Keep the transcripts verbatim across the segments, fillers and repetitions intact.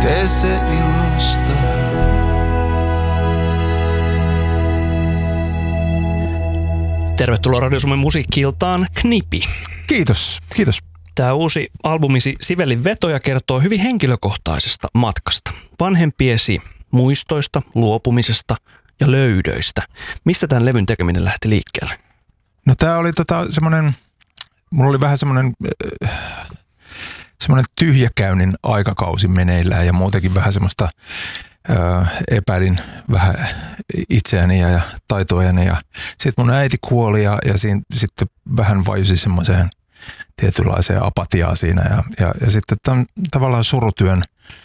tee se ilosta. Tervetuloa Radio Suomen musiikki-iltaan Knipi. Kiitos, kiitos. Tämä uusi albumisi Sivellin vetoja kertoo hyvin henkilökohtaisesta matkasta. Vanhempiesi muistoista, luopumisesta ja löydöistä. Mistä tämän levyn tekeminen lähti liikkeelle? No tää oli tota semmoinen, mulla oli vähän semmoinen, äh, semmoinen tyhjäkäynnin aikakausi meneillään ja muutenkin vähän semmoista äh, epäilin vähän itseäni ja, ja taitoajani. Ja sitten mun äiti kuoli ja, ja siinä, sitten vähän vajusi semmoiseen tietynlaiseen apatiaan siinä ja, ja, ja sitten tämän tavallaan surutyön,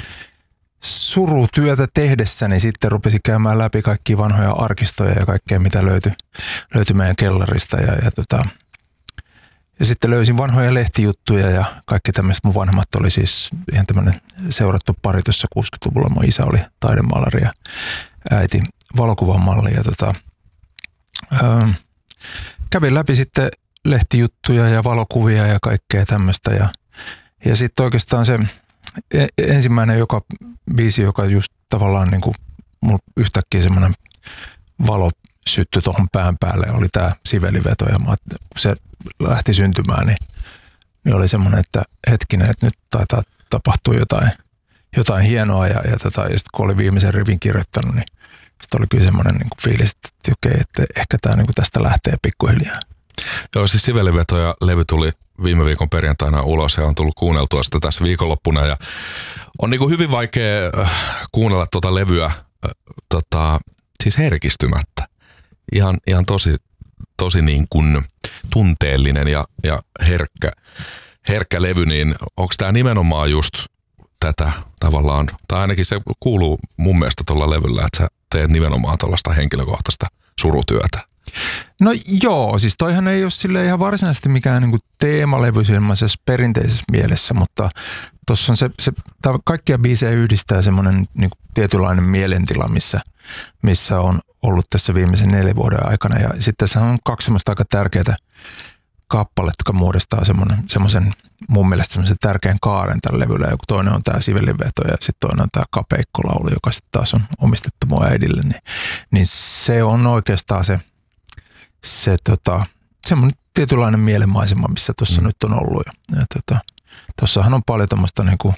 surutyötä tehdessäni sitten rupesi käymään läpi kaikkia vanhoja arkistoja ja kaikkea mitä löytyi, löytyi meidän kellarista ja, ja, tota, ja sitten löysin vanhoja lehtijuttuja ja kaikki tämmöistä. Mun vanhemmat oli siis ihan tämmöinen seurattu pari tuossa kuusikymmentäluvulla. Mun isä oli taidemaalari ja äiti valokuvamalli ja tota, ähm, kävin läpi sitten lehtijuttuja ja valokuvia ja kaikkea tämmöistä. Ja, ja sitten oikeastaan se ensimmäinen joka, biisi, joka just tavallaan niin kuin mulla yhtäkkiä semmoinen valo syttyi tuohon pään päälle, oli tämä Sivellin veto. Ja mä, kun se lähti syntymään, niin, niin oli semmoinen, että hetkinen, että nyt taitaa tapahtua jotain, jotain hienoa. Ja, ja, tota, ja sitten kun oli viimeisen rivin kirjoittanut, niin sitten oli kyllä semmoinen niin kuin fiilis, että okei, että ehkä tämä niin kuin tästä lähtee pikkuhiljaa. Joo, siis Sivellin veto ja levy tuli viime viikon perjantaina ulos ja on tullut kuunneltua sitä tässä viikonloppuna. Ja on niin kuin hyvin vaikea kuunnella tuota levyä tota, siis herkistymättä. Ihan, ihan tosi, tosi niin kuin tunteellinen ja, ja herkkä, herkkä levy, niin onko tämä nimenomaan just tätä tavallaan, tai ainakin se kuuluu mun mielestä tuolla levyllä, että sä teet nimenomaan tuollaista henkilökohtaista surutyötä. No joo, siis toihan ei ole sille ihan varsinaisesti mikään niinku teemalevy semmoisessa perinteisessä mielessä, mutta tuossa on se, se kaikkia biisejä yhdistää semmoinen niinku tietynlainen mielentila, missä, missä on ollut tässä viimeisen neljän vuoden aikana. Ja sitten tässä on kaksi semmoista aika tärkeää kappaletta, jotka muodostaa semmoisen mun mielestä semmoisen tärkeän kaaren tällä levyllä. Joku toinen on tämä Sivellin veto ja sitten toinen on tämä Kapeikkolaulu, joka sitten taas on omistettu mun äidille. Niin, niin se on oikeastaan se, se tota, semmoinen tietynlainen mielenmaisema, missä tuossa mm. nyt on ollut. Ja, ja tota, tuossahan on paljon tämmöistä niinku,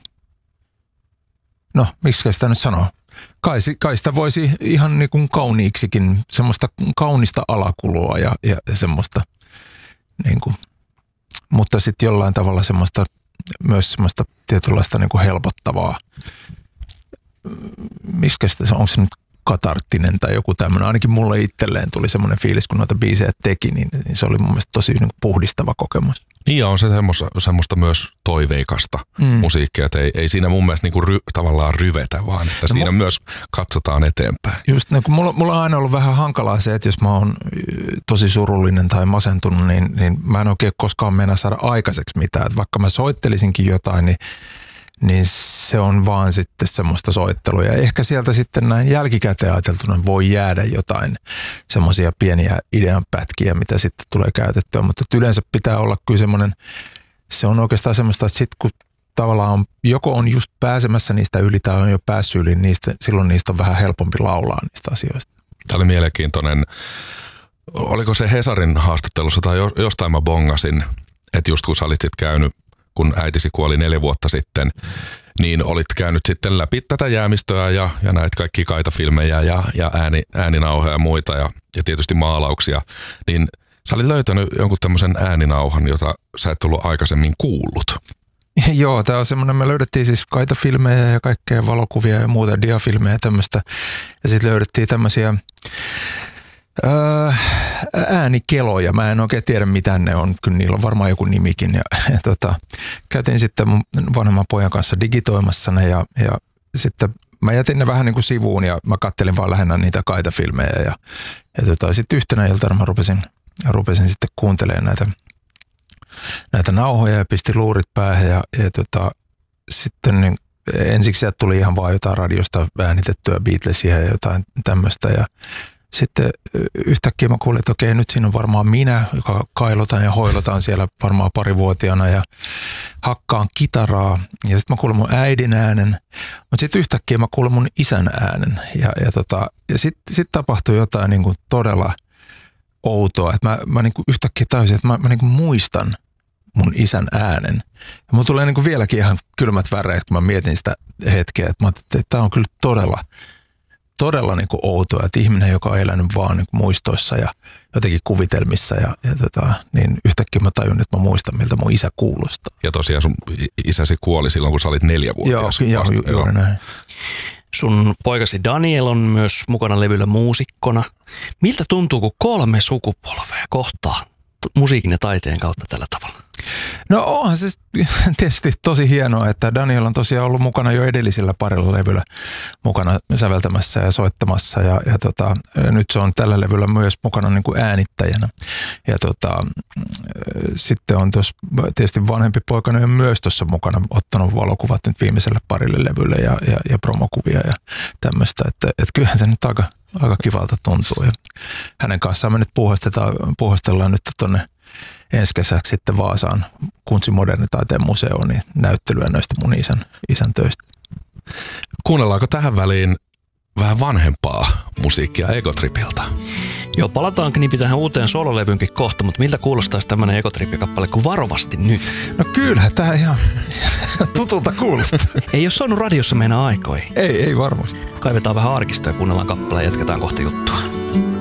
no miksi sitä nyt sanoo? Kai, kai sitä voisi ihan niin kuin kauniiksikin, semmoista kaunista alakulua ja, ja, ja semmoista, niin kuin, mutta sitten jollain tavalla semmoista, myös semmoista tietynlaista niin kuin helpottavaa, miskä sitä, onko se nyt katarttinen tai joku tämmöinen, ainakin mulle itselleen tuli semmoinen fiilis, kun noita biisejä teki, niin, niin se oli mun mielestä tosi niin kuin puhdistava kokemus. Niin ja on se semmoista, semmoista myös toiveikasta mm. musiikkia, että ei, ei siinä mun mielestä niinku ry, tavallaan ryvetä, vaan että no siinä mu- myös katsotaan eteenpäin. Just niin, kun mulla, mulla on aina ollut vähän hankalaa se, että jos mä oon tosi surullinen tai masentunut, niin, niin mä en oikein koskaan mennä saada aikaiseksi mitään. Että vaikka mä soittelisinkin jotain, niin niin se on vaan sitten semmoista soittelua. Ja ehkä sieltä sitten näin jälkikäteen ajateltuna voi jäädä jotain semmoisia pieniä ideanpätkiä, mitä sitten tulee käytettyä. Mutta yleensä pitää olla kyllä semmoinen, se on oikeastaan semmoista, että sitten kun tavallaan on, joko on just pääsemässä niistä yli tai on jo päässyt yli, niistä, silloin niistä on vähän helpompi laulaa niistä asioista. Tämä oli mielenkiintoinen. Oliko se Hesarin haastattelussa tai jostain mä bongasin, että just kun sä olit sitten käynyt, kun äitisi kuoli neljä vuotta sitten, niin olit käynyt sitten läpi tätä jäämistöä ja, ja näitä kaikkia kaitafilmejä ja, ja ääni, ääninauhoja ja muita ja, ja tietysti maalauksia, niin sä olit löytänyt jonkun tämmöisen ääninauhan, jota sä et ollut aikaisemmin kuullut. Joo, tämä on semmoinen, me löydettiin siis kaitafilmejä ja kaikkea valokuvia ja muuta, diafilmejä ja tämmöistä, ja sitten löydettiin tämmöisiä Öö, äänikeloja. Mä en oikein tiedä, mitä ne on. Kyllä niillä on varmaan joku nimikin. Ja, ja tota, käytin sitten mun vanhemman pojan kanssa digitoimassa ne ja, ja sitten mä jätin ne vähän niin kuin sivuun ja mä kattelin vaan lähinnä niitä kaitafilmejä. Ja, ja tota, sitten yhtenä iltana mä rupesin, rupesin sitten kuuntelemaan näitä, näitä nauhoja ja pistin luurit päähän ja, ja tota, sitten niin ensiksi sieltä tuli ihan vaan jotain radiosta äänitettyä Beatlesia ja jotain tämmöistä ja sitten yhtäkkiä mä kuulin, että okei, nyt siinä on varmaan minä, joka kailotan ja hoilotan siellä varmaan parivuotiaana ja hakkaan kitaraa ja sitten mä kuulen mun äidin äänen, mutta sitten yhtäkkiä mä kuulen mun isän äänen ja, ja, tota, ja sitten sit tapahtui jotain niin kuin todella outoa, että mä, mä niin kuin yhtäkkiä tajusin, että mä, mä niin kuin muistan mun isän äänen. Ja mulla tulee niin kuin vieläkin ihan kylmät väreet, kun mä mietin sitä hetkeä, että mä ajattelin, että tämä on kyllä todella, todella niin kuin outoa, että ihminen, joka on elänyt vaan niin kuin muistoissa ja jotenkin kuvitelmissa ja, ja tota, niin yhtäkkiä mä tajun, että mä muistan, miltä mun isä kuulostaa. Ja tosiaan sun isäsi kuoli silloin, kun sä olit neljävuotias. Joo, joo, ju, juuri näin. Sun poikasi Daniel on myös mukana levyllä muusikkona. Miltä tuntuu, kun kolme sukupolvea kohtaa musiikin ja taiteen kautta tällä tavalla? No onhan se tietysti tosi hienoa, että Daniel on tosiaan ollut mukana jo edellisillä parilla levyllä mukana säveltämässä ja soittamassa ja, ja tota, nyt se on tällä levyllä myös mukana niin kuin äänittäjänä. Ja tota, sitten on tuossa tietysti vanhempi poikana myös tuossa mukana ottanut valokuvat nyt viimeiselle parille levylle ja, ja, ja promokuvia ja tämmöistä, että, että kyllähän se nyt aika, aika kivalta tuntuu. Ja hänen kanssaan me nyt puuhastellaan nyt tuonne ensi kesäksi sitten Vaasaan Kuntsin modernitaiteen museoon niin näyttelyä noista mun isän, isän töistä. Kuunnellaanko tähän väliin vähän vanhempaa musiikkia Egotripilta? Joo, palataan Knipi tähän uuteen sololevynkin kohta, mutta miltä kuulostaisi tämmöinen Egotrip-kappale kuin Varovasti nyt? No kyllä, tää ihan tutulta kuulostaa. Ei ole soinut radiossa meidän aikoihin. Ei, ei varmasti. Kaivetaan vähän arkistoa ja kuunnellaan kappaleen ja jatketaan kohta juttua.